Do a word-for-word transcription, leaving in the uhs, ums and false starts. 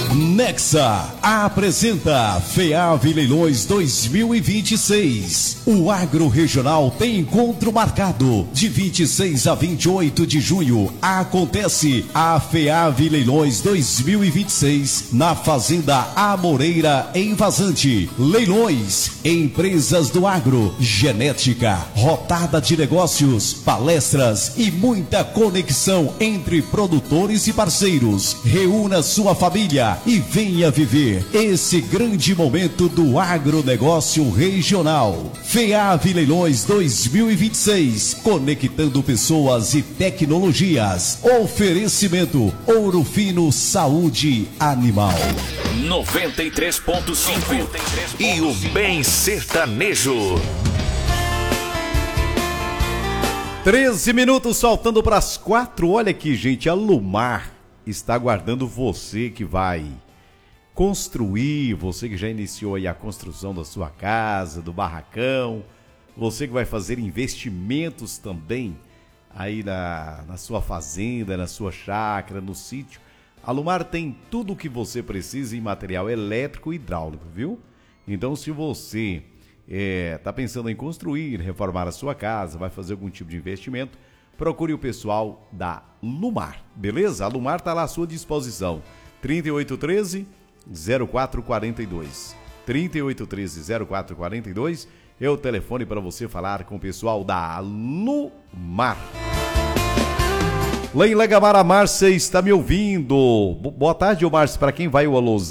Nexa apresenta FEAV Leilões dois mil e vinte e seis. O Agro Regional tem encontro marcado. De vinte e seis a vinte e oito de junho acontece a FEAV Leilões dois mil e vinte e seis na Fazenda Amoreira, em Vazante. Leilões, empresas do agro, genética, rotada de negócios, palestras e muita conexão entre produtores e parceiros. Reúna sua família e venha viver esse grande momento do agronegócio regional. FEAV Leilões dois mil e vinte e seis, conectando pessoas e tecnologias. Oferecimento Ouro Fino Saúde Animal. noventa e três ponto cinco e o Bem Sertanejo. treze minutos faltando para as quatro. Olha aqui, gente, a Lumar está aguardando você que vai construir, você que já iniciou aí a construção da sua casa, do barracão, você que vai fazer investimentos também aí na, na sua fazenda, na sua chácara, no sítio. A Lumar tem tudo o que você precisa em material elétrico e hidráulico, viu? Então, se você está é, pensando em construir, reformar a sua casa, vai fazer algum tipo de investimento, procure o pessoal da Lumar, beleza? A Lumar está lá à sua disposição. trinta e oito treze, zero quatro quarenta e dois. trinta e oito treze, zero quatro quarenta e dois é o telefone para você falar com o pessoal da Lumar. Leila Gamara, Márcia está me ouvindo. Boa tarde, ô Márcia. Para quem vai o alô?